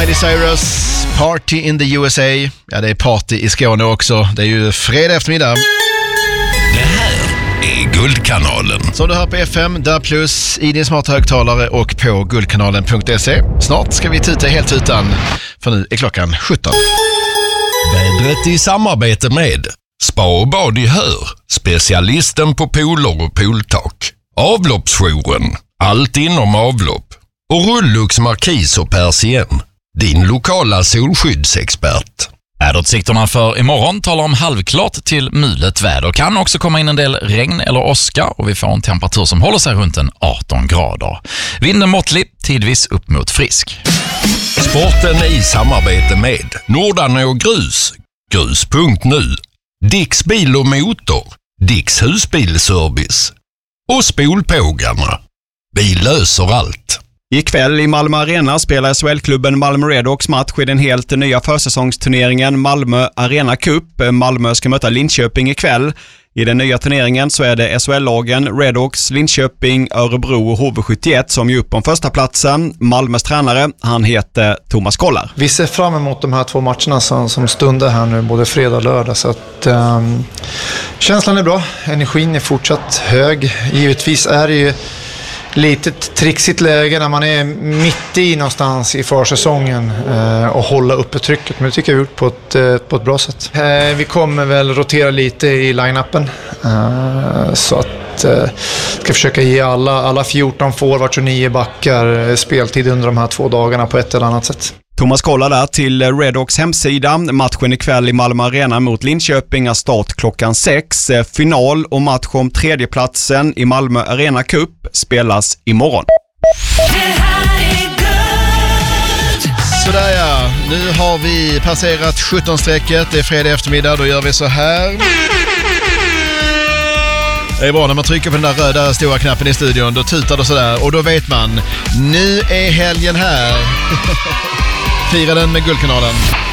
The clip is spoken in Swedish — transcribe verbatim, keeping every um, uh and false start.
Miley Cyrus, Party in the U S A. Ja, det är party i Skåne också. Det är ju fredag eftermiddag. Det här är Guldkanalen. Som du hör på F M, där plus i din smarta högtalare och på guldkanalen punkt se. Snart ska vi tuta helt utan, för nu är klockan sjutton. Vädret i samarbete med Spa och bad i Hör, specialisten på pooler och pooltak. Avloppsjouren, allt inom avlopp. Och Rullux Markis och Persien, din lokala solskyddsexpert. Väderutsikterna för imorgon talar om halvklart till mulet väder. Kan också komma in en del regn eller åska och vi får en temperatur som håller sig runt en arton grader. Vinden måttlig, tidvis upp mot frisk. Sporten i samarbete med Nordan och Grus, grus punkt nu, Dicks bil och motor, Dicks husbilservice och Spolpågarna. Vi löser allt. Ikväll i Malmö Arena spelar S H L-klubben Malmö Redhawks match i den helt nya försäsongsturneringen Malmö Arena Cup. Malmö ska möta Linköping ikväll. I den nya turneringen så är det S H L-lagen Redhawks, Linköping, Örebro och H V sjuttioett som är upp om första platsen. Malmös tränare, han heter Thomas Kollar. Vi ser fram emot de här två matcherna som, som stundar här nu, både fredag och lördag. Så att, um, känslan är bra, energin är fortsatt hög. Givetvis är det ju lite trixigt läge när man är mitt i någonstans i försäsongen eh, och hålla uppe trycket. Men det tycker jag vi har gjort på ett, eh, på ett bra sätt. Eh, vi kommer väl rotera lite i line-upen. Eh, så att eh, ska försöka ge alla, alla fjorton forwards och nio backar eh, speltid under de här två dagarna på ett eller annat sätt. Thomas kollar där till Redhawks hemsida. Matchen ikväll i Malmö Arena mot Linköping är start klockan sex. Final och match om tredjeplatsen i Malmö Arena Cup spelas imorgon. Sådär ja, nu har vi passerat sjutton-strecket. Det är fredag eftermiddag, då gör vi så här. Det är bra när man trycker på den där röda stora knappen i studion. Då tutar det sådär och då vet man, nu är helgen här. Fira den med Guldkanalen.